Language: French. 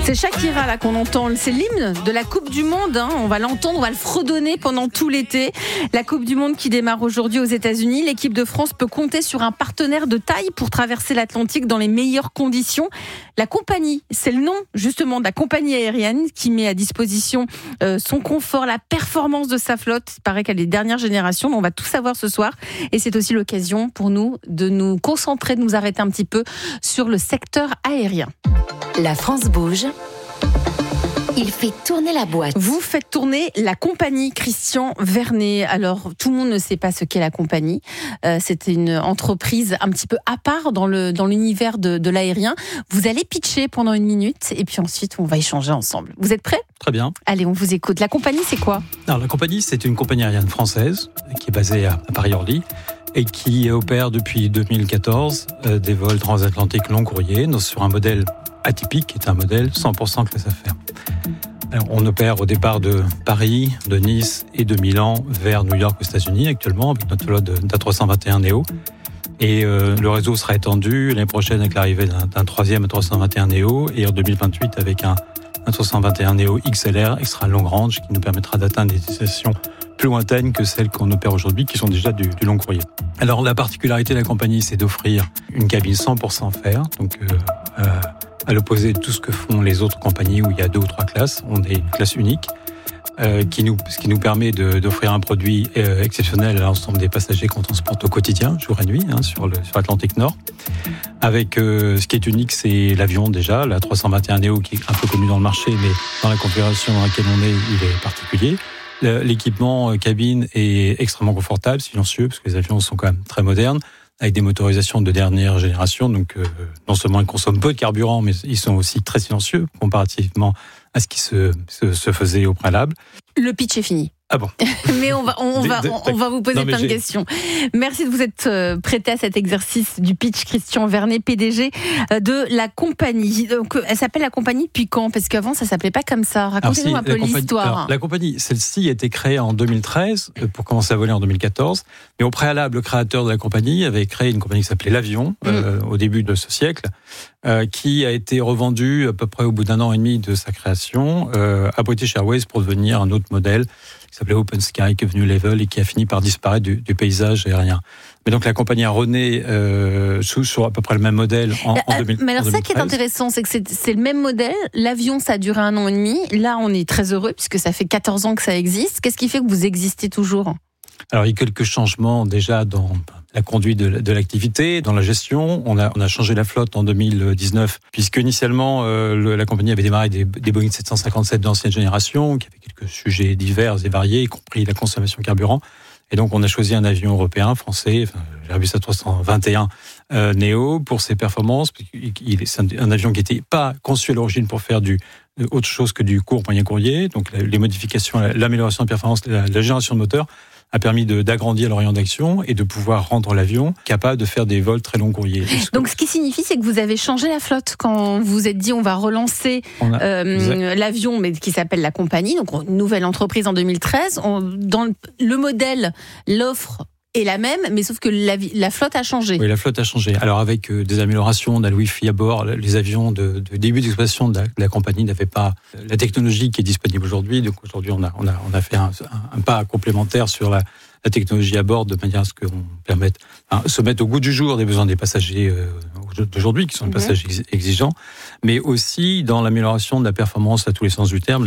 C'est Shakira là qu'on entend, c'est l'hymne de la Coupe du Monde, hein. On va l'entendre, on va le fredonner pendant tout l'été. La Coupe du Monde qui démarre aujourd'hui aux États-Unis. L'équipe de France peut compter sur un partenaire de taille pour traverser l'Atlantique dans les meilleures conditions. La compagnie, c'est le nom justement de la compagnie aérienne qui met à disposition son confort, la performance de sa flotte. Il paraît qu'elle est dernière génération, on va tout savoir ce soir. Et c'est aussi l'occasion pour nous de nous concentrer, de nous arrêter un petit peu sur le secteur aérien. La France bouge. Il fait tourner la boîte. Vous faites tourner la compagnie Christian Vernet. Alors, tout le monde ne sait pas ce qu'est la compagnie. C'est une entreprise un petit peu à part dans l'univers de l'aérien. Vous allez pitcher pendant 1 minute et puis ensuite, on va échanger ensemble. Vous êtes prêts ? Très bien. Allez, on vous écoute. La compagnie, c'est quoi ? Alors, la compagnie, c'est une compagnie aérienne française qui est basée à Paris-Orly et qui opère depuis 2014 des vols transatlantiques long courrier sur un modèle atypique, qui est un modèle 100% classe affaires. Alors, on opère au départ de Paris, de Nice et de Milan vers New York aux États-Unis actuellement avec notre flotte d'A321 Neo. Et le réseau sera étendu l'année prochaine avec l'arrivée d'un troisième A321 Neo et en 2028 avec un A321 Neo XLR extra long range qui nous permettra d'atteindre des destinations plus lointaines que celles qu'on opère aujourd'hui, qui sont déjà du long courrier. Alors la particularité de la compagnie, c'est d'offrir une cabine 100% fer, donc à l'opposé de tout ce que font les autres compagnies où il y a 2 ou 3 classes, on est une classe unique, ce qui nous permet d'offrir un produit exceptionnel à l'ensemble des passagers qu'on transporte au quotidien, jour et nuit, sur l'Atlantique Nord. Avec ce qui est unique, c'est l'avion déjà, la 321 Neo qui est un peu connu dans le marché, mais dans la configuration dans laquelle on est, il est particulier. L'équipement cabine est extrêmement confortable, silencieux, parce que les avions sont quand même très modernes, avec des motorisations de dernière génération. Donc, non seulement ils consomment peu de carburant, mais ils sont aussi très silencieux comparativement à ce qui se faisait au préalable. Le pitch est fini. Ah bon. Mais on va vous poser plein de questions. Merci de vous être prêté à cet exercice du pitch. Christian Vernet, PDG de la compagnie. Donc, elle s'appelle la compagnie depuis quand ? Parce qu'avant, ça s'appelait pas comme ça. Racontez-nous un peu l'histoire. Alors, la compagnie, celle-ci a été créée en 2013 pour commencer à voler en 2014. Mais au préalable, le créateur de la compagnie avait créé une compagnie qui s'appelait l'Avion au début de ce siècle, qui a été revendue à peu près au bout d'1 an et demi de sa création à British Airways pour devenir un autre modèle qui s'appelait Open Sky, qui est venu Level et qui a fini par disparaître du paysage aérien. Mais donc la compagnie a rené sur à peu près le même modèle en 2013. Mais alors ça qui est intéressant, c'est que c'est le même modèle. L'avion, ça a duré 1 an et demi. Là, on est très heureux puisque ça fait 14 ans que ça existe. Qu'est-ce qui fait que vous existez toujours ? Alors, il y a quelques changements déjà dans la conduite de l'activité, dans la gestion. On a changé la flotte en 2019, puisque initialement, la compagnie avait démarré des Boeing 757 d'ancienne génération, qui avaient quelques sujets divers et variés, y compris la consommation de carburant. Et donc, on a choisi un avion européen, français, l'Airbus A321 Neo, pour ses performances. C'est un avion qui n'était pas conçu à l'origine pour faire autre chose que du court moyen courrier. Donc, les modifications, l'amélioration de performance, la génération de moteur a permis d'agrandir l'orient d'action et de pouvoir rendre l'avion capable de faire des vols très longs courriers. Donc ce qui signifie, c'est que vous avez changé la flotte quand vous vous êtes dit on va relancer l'avion, mais qui s'appelle la compagnie, donc une nouvelle entreprise en 2013. Dans le modèle, l'offre est la même, mais sauf que la flotte a changé. Oui, la flotte a changé. Alors avec des améliorations, on a le Wi-Fi à bord, les avions de début d'exploitation de la compagnie n'avaient pas la technologie qui est disponible aujourd'hui. Donc aujourd'hui, on a fait un pas complémentaire sur la technologie à bord de manière à ce qu'on permette se mettre au goût du jour des besoins des passagers d'aujourd'hui, qui sont des passagers exigeants, mais aussi dans l'amélioration de la performance à tous les sens du terme,